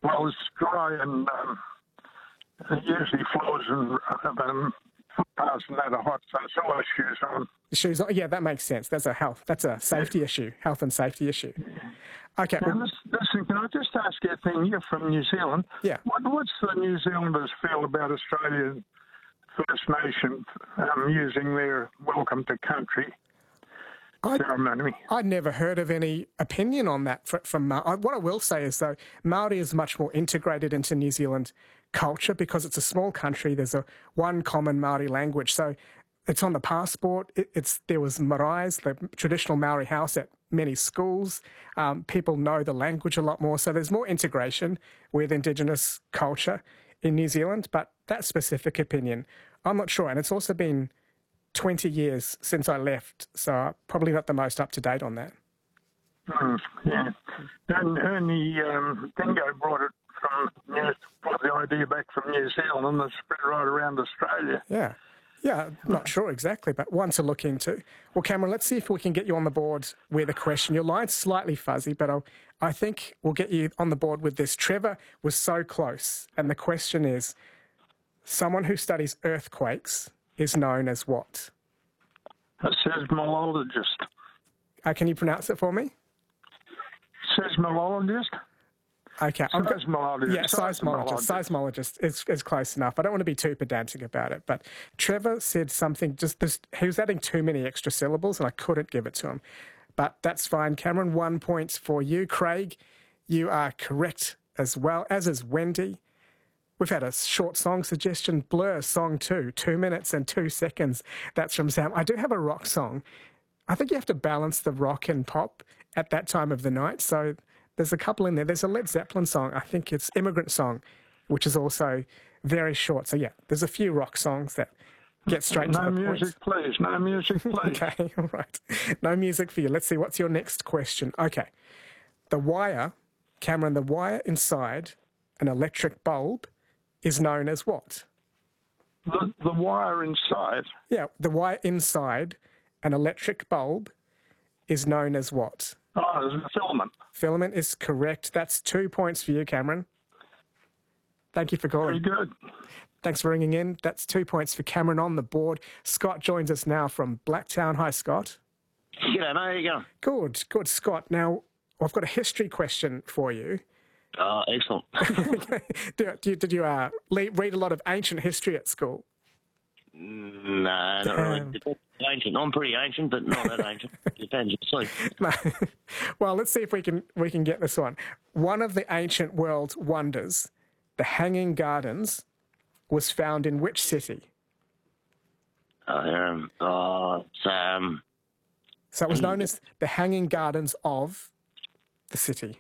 well, it's dry and it usually floors and footpaths and that are hot, so it's always shoes on. Shoes on, yeah, that makes sense. That's a safety issue, health and safety issue. Okay. Now, listen, can I just ask you a thing? You're from New Zealand. Yeah. What's the New Zealanders feel about Australian First Nation using their welcome to country ceremony? I'd never heard of any opinion on that from Māori. What I will say is, though, Māori is much more integrated into New Zealand culture because it's a small country. There's one common Māori language. So it's on the passport. There was marae's, the traditional Māori house at many schools. People know the language a lot more. So there's more integration with Indigenous culture in New Zealand. But that specific opinion, I'm not sure. And it's also been 20 years since I left, so I'm probably not the most up-to-date on that. Yeah. And Ernie Dingo brought the idea back from New Zealand and spread right around Australia. Yeah. Yeah, not sure exactly, but one to look into. Well, Cameron, let's see if we can get you on the board with a question. Your line's slightly fuzzy, but I think we'll get you on the board with this. Trevor was so close, and the question is, someone who studies earthquakes is known as what? A seismologist. Can you pronounce it for me? Seismologist? Okay. Seismologist. Yeah, seismologist is close enough. I don't want to be too pedantic about it, but Trevor said something, he was adding too many extra syllables and I couldn't give it to him. But that's fine, Cameron. 1 point for you. Craig, you are correct as well, as is Wendy. We've had a short song suggestion, Blur Song 2, 2 minutes and 2 seconds. That's from Sam. I do have a rock song. I think you have to balance the rock and pop at that time of the night, so there's a couple in there. There's a Led Zeppelin song, I think it's Immigrant Song, which is also very short. So, yeah, there's a few rock songs that get straight to the point. No music, please. No music, please. Okay, all right. No music for you. Let's see, what's your next question? Okay. The wire, Cameron, the wire inside an electric bulb is known as what? The wire inside? Yeah, the wire inside an electric bulb is known as what? Oh, it's a filament. Filament is correct. That's 2 points for you, Cameron. Thank you for calling. Very good. Thanks for ringing in. That's 2 points for Cameron on the board. Scott joins us now from Blacktown. Hi, Scott. G'day, mate. How you going? Good, Scott. Now, I've got a history question for you. Excellent. Did you read a lot of ancient history at school? No, not really. Ancient. I'm pretty ancient, but not that ancient. Depends. No. Well, let's see if we can get this one. One of the ancient world wonders, the Hanging Gardens, was found in which city? So it was known as the Hanging Gardens of the city.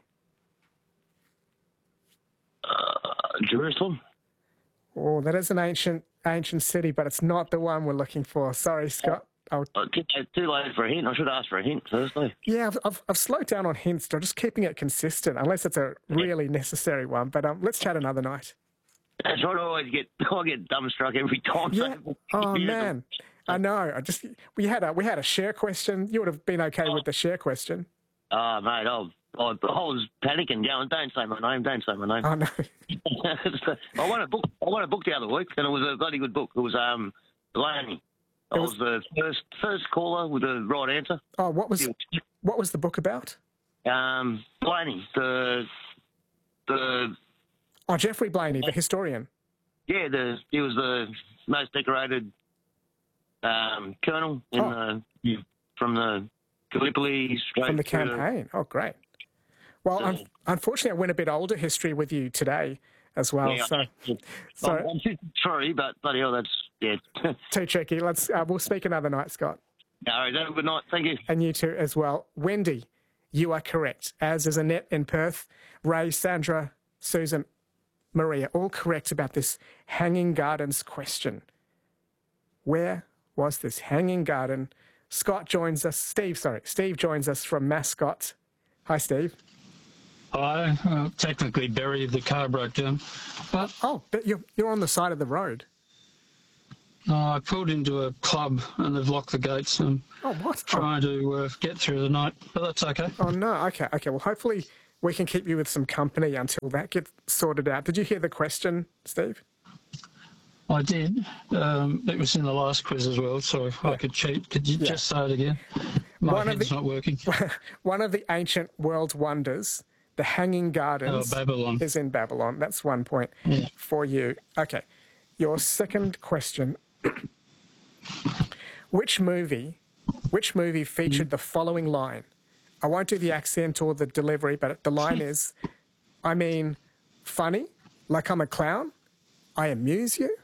Jerusalem. Oh, that is an ancient city, but it's not the one we're looking for. Sorry, Scott. Too late for a hint. I should ask for a hint firstly. Yeah, I've slowed down on hints. I'm just keeping it consistent, unless it's a really necessary one. But let's chat another night. That's right. I get dumbstruck every time. Yeah. Oh man, I know. We had a share question. You would have been okay with the share question. Oh mate, I was panicking, going, "Don't say my name! Don't say my name!" Oh no. I won a book the other week, and it was a bloody good book. It was Blaney. I was the first caller with the right answer. Oh, what was the book about? Blaney, the Geoffrey Blaney, the historian. Yeah, he was the most decorated colonel from the Gallipoli straight from the campaign. Oh, great. Well, unfortunately, I went a bit older history with you today as well. Yeah, so I'm 53, but bloody hell, that's too tricky. We'll speak another night, Scott. No, good night. Thank you. And you too as well. Wendy, you are correct, as is Annette in Perth, Ray, Sandra, Susan, Maria, all correct about this Hanging Gardens question. Where was this Hanging Garden? Steve joins us from Mascot. Hi, Steve. Hi. Technically, Berry, the car broke down. But you're on the side of the road. I pulled into a club and they've locked the gates. And what? Trying to get through the night, but that's okay. Oh, no. Okay. Well, hopefully we can keep you with some company until that gets sorted out. Did you hear the question, Steve? I did. It was in the last quiz as well, so if I could cheat. Could you just say it again? My head's not working. One of the ancient world wonders, the Hanging Gardens, Babylon. is in Babylon. That's 1 point for you. Okay. Your second question. Which movie featured the following line? I won't do the accent or the delivery, but the line is, I mean, funny, like I'm a clown, I amuse you.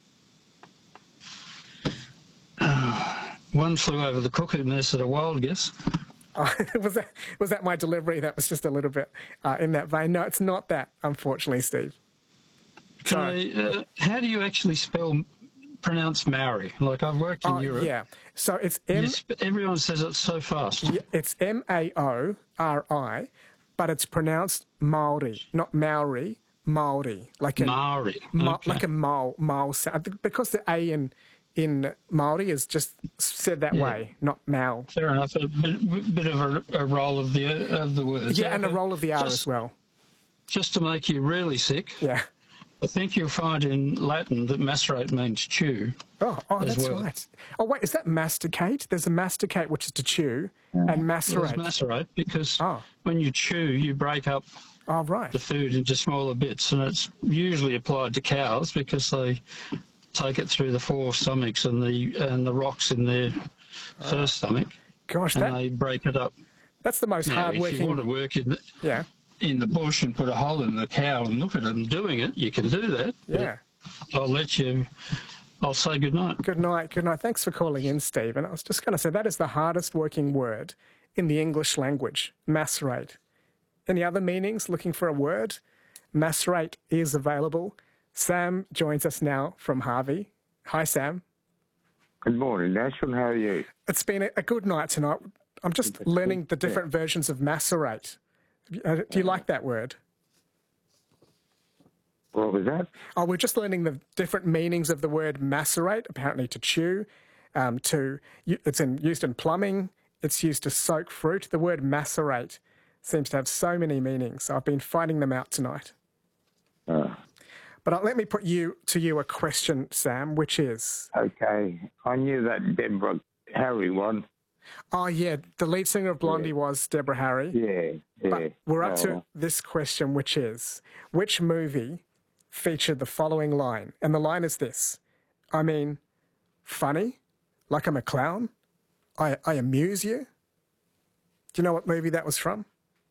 One Flew Over the Cuckoo Nest at a wild guess. Was that my delivery? That was just a little bit in that vein. No, it's not that, unfortunately, Steve. How do you actually pronounce Maori? Like, I've worked in Europe. Yeah. So it's everyone says it so fast. Yeah, it's Maori, but it's pronounced Maori, not Maori, Maori. Like a Maori. Like a Maori sound. Because the A in Maori is just said that way, not Mau. Fair enough. A bit of a roll of the words. Yeah, and a roll of the R as well. Just to make you really sick. Yeah. I think you'll find in Latin that macerate means chew. Oh, that's right. Oh, wait, is that masticate? There's a masticate, which is to chew, and macerate. It's macerate because when you chew, you break up the food into smaller bits, and it's usually applied to cows because they take it through the four stomachs and the rocks in their first stomach. Gosh, and they break it up. That's the most hard-working. If you want to work in the bush and put a hole in the cow and look at them doing it, you can do that. Yeah. I'll say good night. Good night. Thanks for calling in, Steve. And I was just going to say that is the hardest working word in the English language, macerate. Any other meanings? Looking for a word? Macerate is available. Sam joins us now from Harvey. Hi, Sam. Good morning, Nashville. How are you? It's been a good night tonight. I'm just learning the different versions of macerate. Do you like that word? What was that? Oh, we're just learning the different meanings of the word macerate, apparently to chew, it's used in plumbing, it's used to soak fruit. The word macerate seems to have so many meanings. So I've been finding them out tonight. But let me put to you a question, Sam, which is... Okay. I knew that Deborah Harry one. Oh, yeah. The lead singer of Blondie was Deborah Harry. Yeah. But we're up to this question, which is, which movie featured the following line? And the line is this. I mean, funny, like I'm a clown, I amuse you. Do you know what movie that was from?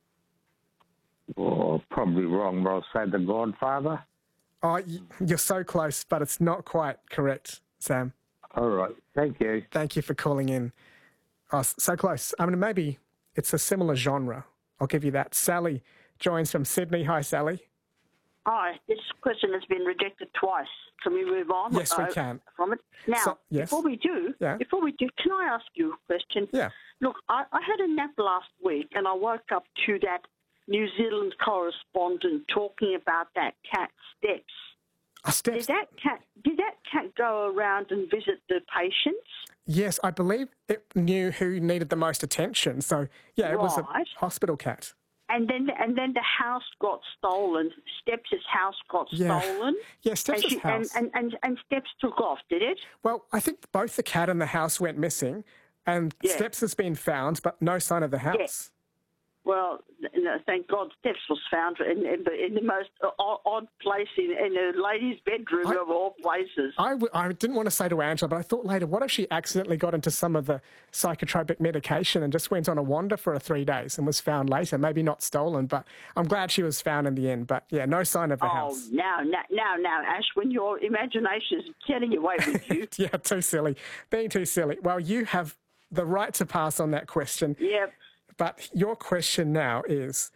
Well, probably wrong, but I'll say The Godfather. Oh, you're so close, but it's not quite correct, Sam. All right. Thank you. Thank you for calling in. Oh, so close. I mean, maybe it's a similar genre. I'll give you that. Sally joins from Sydney. Hi, Sally. Hi. This question has been rejected twice. Can we move on? Yes, we can. From it now. Before we do, can I ask you a question? Yeah. Look, I had a nap last week, and I woke up to that New Zealand correspondent talking about that cat Steps. Steps. Did that cat go around and visit the patients? Yes, I believe it knew who needed the most attention. So, it was a hospital cat. And then the house got stolen. Steps' house got stolen. Yeah, Steps' house. And Steps took off, did it? Well, I think both the cat and the house went missing, and Steps has been found, but no sign of the house. Yeah. Well, thank God Steps was found in the most odd place in a lady's bedroom of all places. I didn't want to say to Angela, but I thought later, what if she accidentally got into some of the psychotropic medication and just went on a wander for 3 days and was found later? Maybe not stolen, but I'm glad she was found in the end. But, no sign of the house. Oh, now, Ash, when your imagination is getting away with you. Yeah, too silly. Being too silly. Well, you have the right to pass on that question. Yep. But your question now is,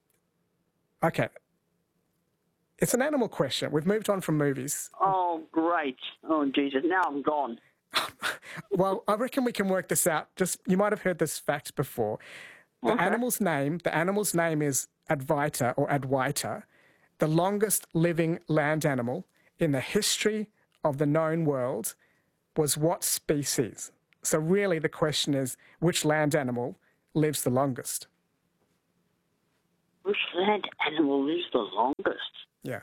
okay, it's an animal question. We've moved on from movies. Oh, great. Oh, Jesus, now I'm gone. Well, I reckon we can work this out. You might have heard this fact before. The animal's name is Advaita or Adwaita, the longest living land animal in the history of the known world was what species? So really the question is, which land animal lives the longest? Which land animal lives the longest? Yeah.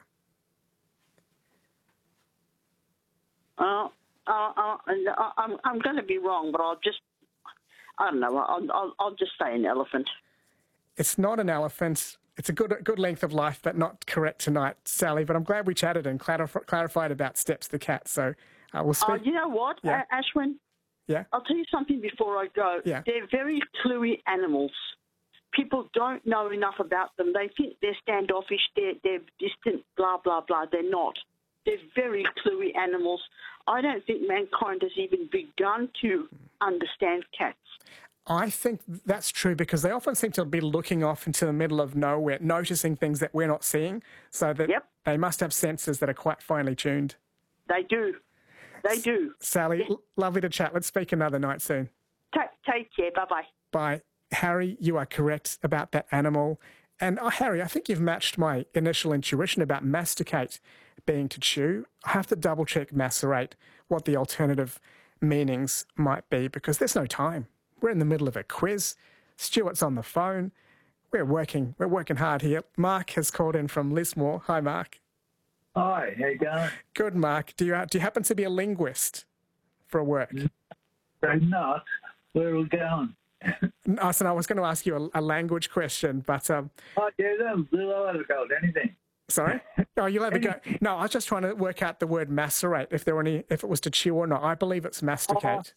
I'm going to be wrong, but I don't know. I'll just say an elephant. It's not an elephant. It's a good length of life, but not correct tonight, Sally. But I'm glad we chatted and clarified about Steps the cat. So we'll speak. You know what, Yeah. Ashwin? Yeah. I'll tell you something before I go. Yeah. They're very cluey animals. People don't know enough about them. They think they're standoffish, they're distant, blah, blah, blah. They're not. They're very cluey animals. I don't think mankind has even begun to understand cats. I think that's true because they often seem to be looking off into the middle of nowhere, noticing things that we're not seeing, so that they must have senses that are quite finely tuned. They do. They do. Sally, lovely to chat. Let's speak another night soon. Take care. Bye-bye. Bye. Harry, you are correct about that animal. And Harry, I think you've matched my initial intuition about masticate being to chew. I have to double-check macerate, what the alternative meanings might be, because there's no time. We're in the middle of a quiz. Stuart's on the phone. We're working hard here. Mark has called in from Lismore. Hi, Mark. Hi, how you going? Good, Mark. Do you happen to be a linguist for work? I'm not. Where are we going? I was going to ask you a language question, but... yeah, no, we'll have a go at anything. Sorry? Oh, you'll have a go. No, I was just trying to work out the word macerate, if it was to chew or not. I believe it's masticate.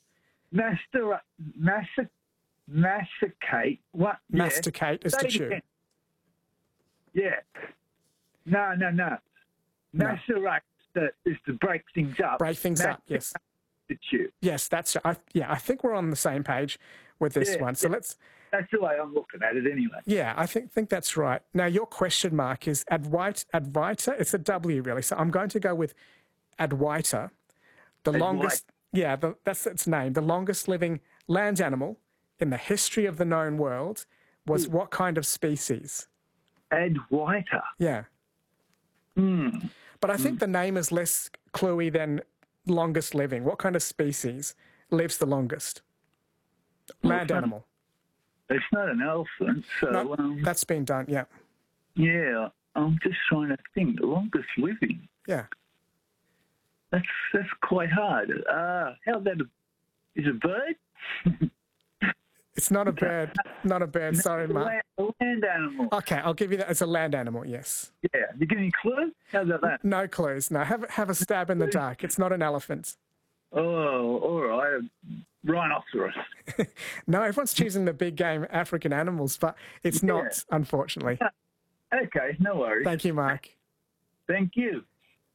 Masticate. What? Masticate is to chew. Again. Yeah. No. Macerate is to break things up. Break things up, yes. To chew. Yes, that's... I think we're on the same page with this one. So let's... That's the way I'm looking at it anyway. Yeah, I think that's right. Now, your question mark is Adwaita. It's a W, really. So I'm going to go with Adwaita. The longest... Yeah, that's its name. The longest living land animal in the history of the known world was what kind of species? Adwaita. Yeah. But I think the name is less cluey than longest living. What kind of species lives the longest? Land animal. It's not an elephant, so... No, that's been done, yeah. Yeah, I'm just trying to think. The longest living? Yeah. That's quite hard. How about is it a bird? It's not a bird. Not a bird. Sorry, Mark. A land animal. Okay, I'll give you that. It's a land animal, yes. Yeah. You give me a clue? How about that? No clues. No, have a stab in the dark. It's not an elephant. Oh, all right. Rhinoceros. No, everyone's choosing the big game African animals, but it's not, unfortunately. Okay, no worries. Thank you, Mark. Thank you.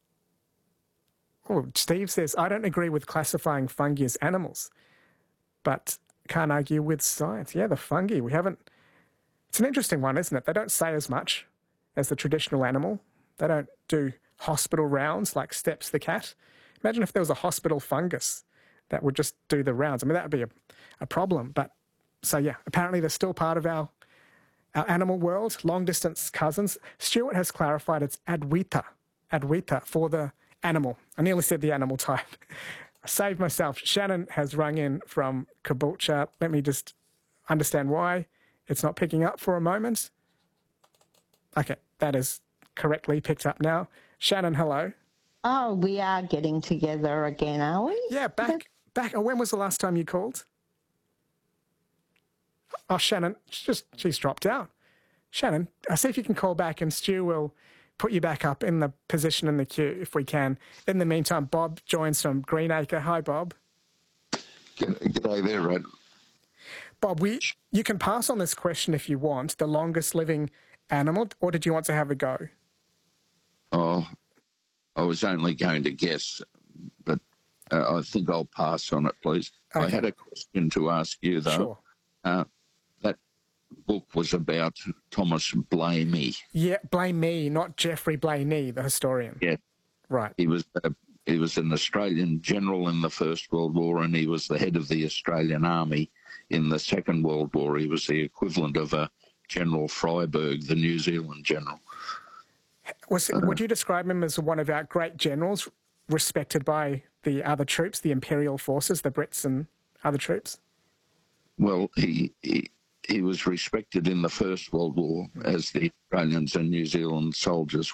Oh, Steve says, I don't agree with classifying fungi as animals, but can't argue with science. Yeah, the fungi, it's an interesting one, isn't it? They don't say as much as the traditional animal. They don't do hospital rounds like Steps the cat. Imagine if there was a hospital fungus that would just do the rounds. I mean, that would be a problem. But so, yeah, apparently they're still part of our animal world, long-distance cousins. Stuart has clarified it's Adwaita for the animal. I nearly said the animal type. I saved myself. Shannon has rung in from Caboolture. Let me just understand why it's not picking up for a moment. Okay, that is correctly picked up now. Shannon, hello. Oh, we are getting together again, are we? Yeah, back. Oh, when was the last time you called? Oh, Shannon, she's dropped out. Shannon, I see if you can call back and Stu will put you back up in the position in the queue if we can. In the meantime, Bob joins from Greenacre. Hi, Bob. G'day there, Rod. Bob, you can pass on this question if you want, the longest living animal, or did you want to have a go? Oh, I was only going to guess, but I think I'll pass on it, please. Okay. I had a question to ask you, though. Sure. That book was about Thomas Blamey. Yeah, Blamey, not Geoffrey Blainey, the historian. Yeah. Right. He was an Australian general in the First World War, and he was the head of the Australian Army in the Second World War. He was the equivalent of a General Freyberg, the New Zealand general. Would you describe him as one of our great generals, respected by the other troops, the Imperial forces, the Brits and other troops? Well, he he was respected in the First World War, as the Australians and New Zealand soldiers